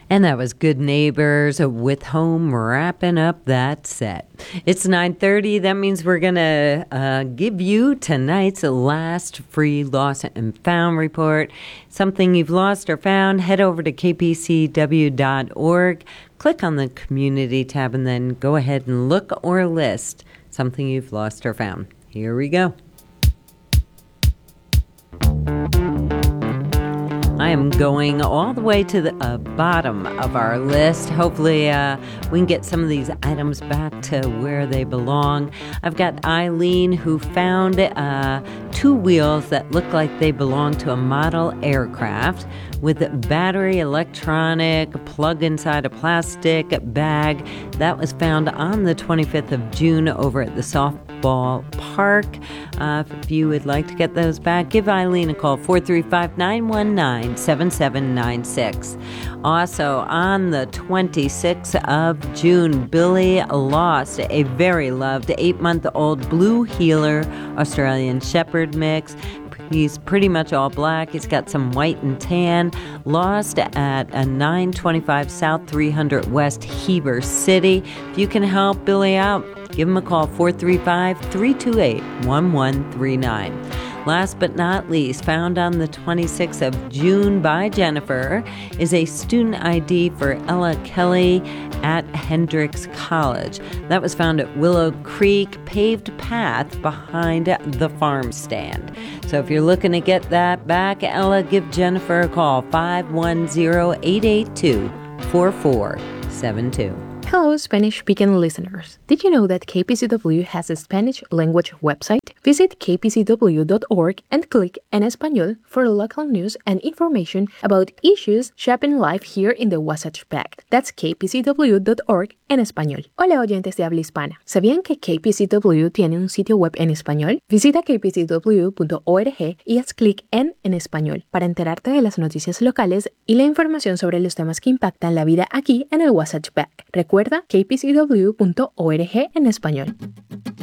And that was Good Neighbors with Home wrapping up that set. It's 9:30. That means we're going to give you tonight's last free lost and found report. Something you've lost or found, head over to kpcw.org, click on the community tab, and then go ahead and look or list something you've lost or found. Here we go. I am going all the way to the bottom of our list. Hopefully we can get some of these items back to where they belong. I've got Eileen, who found two wheels that look like they belong to a model aircraft with battery, electronic, plug inside a plastic bag. That was found on the 25th of June over at the softball park. If you would like to get those back, give Eileen a call, 435-919-7796. Also, on the 26th of June, Billy lost a very loved 8-month-old Blue Heeler Australian Shepherd mix. He's pretty much all black. He's got some white and tan. Lost at a 925 South 300 West Heber City. If you can help Billy out, give him a call, 435-328-1139. Last but not least, found on the 26th of June by Jennifer, is a student ID for Ella Kelly at Hendrix College. That was found at Willow Creek, paved path behind the farm stand. So if you're looking to get that back, Ella, give Jennifer a call, 510-882-4472. Hello, Spanish-speaking listeners. Did you know that KPCW has a Spanish language website? Visit kpcw.org and click En Español for local news and information about issues shaping life here in the Wasatch Back. That's kpcw.org en español. Hola, oyentes de habla hispana. ¿Sabían que KPCW tiene un sitio web en español? Visita kpcw.org y haz clic en Español para enterarte de las noticias locales y la información sobre los temas que impactan la vida aquí en el Wasatch Back. Recuerda kpcw.org en español.